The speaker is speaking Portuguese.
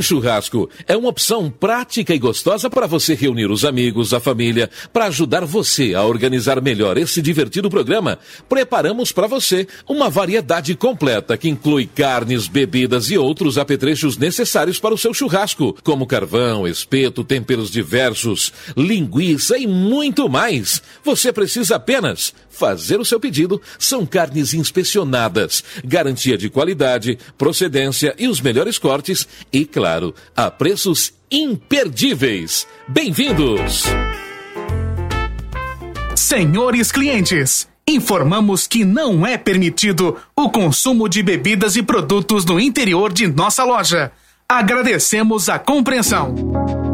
churrasco é uma opção prática e gostosa para você reunir os amigos, a família, para ajudar você a organizar melhor esse divertido programa. Preparamos para você uma variedade completa que inclui carnes, bebidas e outros apetrechos necessários para o seu churrasco, como carvão, espeto, temperos diversos, linguiça e muito mais. Você precisa apenas fazer o seu pedido. São carnes inspecionadas, garantia de qualidade, procedência e os melhores cortes e, claro, a preços imperdíveis. Bem-vindos! Senhores clientes, informamos que não é permitido o consumo de bebidas e produtos no interior de nossa loja. Agradecemos a compreensão.